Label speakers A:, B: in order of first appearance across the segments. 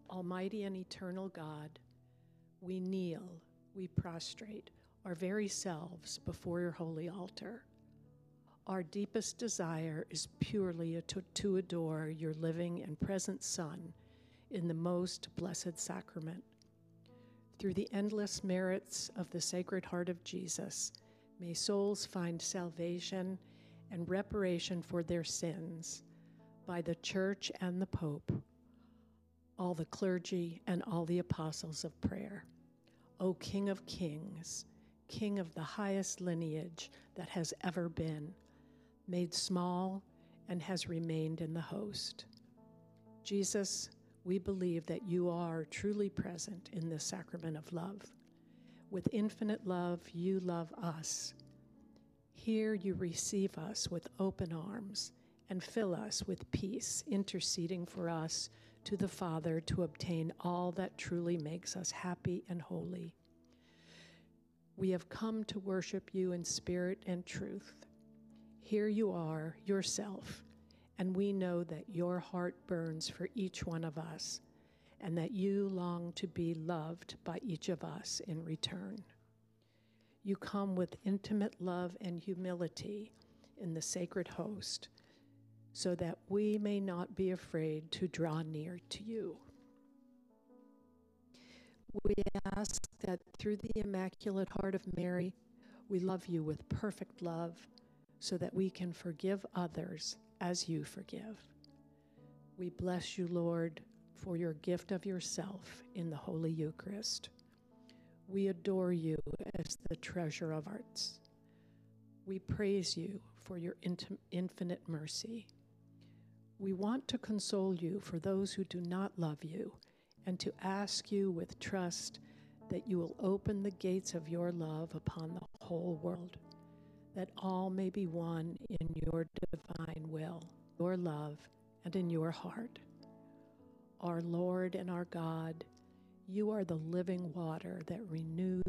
A: Almighty and eternal God, we kneel, we prostrate our very selves before your holy altar. Our deepest desire is purely to adore your living and present Son in the most blessed sacrament. Through the endless merits of the Sacred Heart of Jesus, may souls find salvation and reparation for their sins by the Church and the Pope, all the clergy and all the apostles of prayer. O King of Kings, King of the highest lineage that has ever been, made small and has remained in the host. Jesus, we believe that you are truly present in this sacrament of love. With infinite love, you love us. Here you receive us with open arms and fill us with peace, interceding for us to the Father to obtain all that truly makes us happy and holy. We have come to worship you in spirit and truth. Here you are, yourself, and we know that your heart burns for each one of us, and that you long to be loved by each of us in return. You come with intimate love and humility in the sacred host, so that we may not be afraid to draw near to you. We ask that through the Immaculate Heart of Mary, we love you with perfect love, so that we can forgive others as you forgive. We bless you, Lord, for your gift of yourself in the Holy Eucharist. We adore you as the treasure of hearts. We praise you for your infinite mercy. We want to console you for those who do not love you, and to ask you with trust that you will open the gates of your love upon the whole world, that all may be one in your divine will, your love, and in your heart. Our Lord and our God, you are the living water that renews,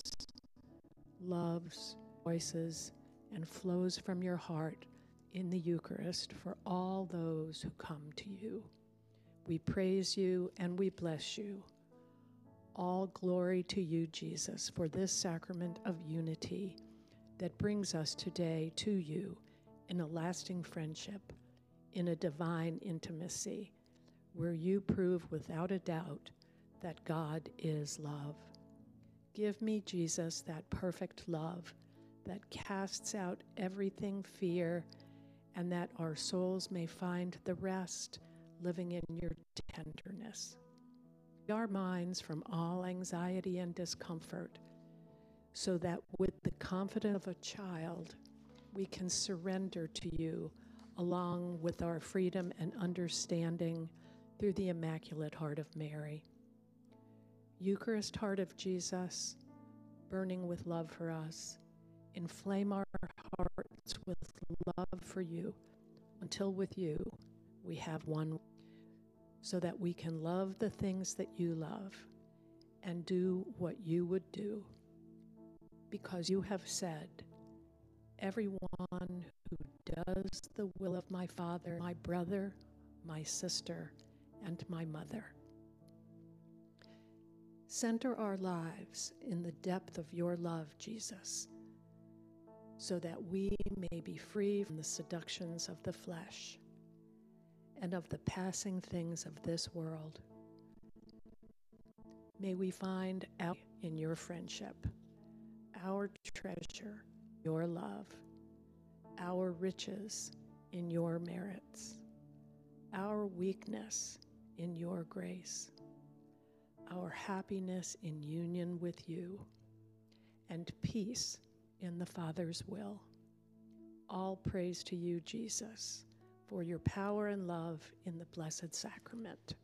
A: loves, voices, and flows from your heart in the Eucharist for all those who come to you. We praise you and we bless you. All glory to you, Jesus, for this sacrament of unity that brings us today to you in a lasting friendship, in a divine intimacy, where you prove without a doubt that God is love. Give me, Jesus, that perfect love that casts out everything fear, and that our souls may find the rest living in your tenderness. Free our minds from all anxiety and discomfort, so that with the confidence of a child, we can surrender to you along with our freedom and understanding through the Immaculate Heart of Mary. Eucharist Heart of Jesus, burning with love for us, inflame our hearts with love for you, until with you we have one, so that we can love the things that you love and do what you would do. Because you have said, everyone who does the will of my Father, my brother, my sister, and my mother. Center our lives in the depth of your love, Jesus, so that we may be free from the seductions of the flesh and of the passing things of this world. May we find out in your friendship, our treasure, your love, our riches in your merits, our weakness in your grace, our happiness in union with you, and peace in the Father's will. All praise to you, Jesus, for your power and love in the Blessed Sacrament.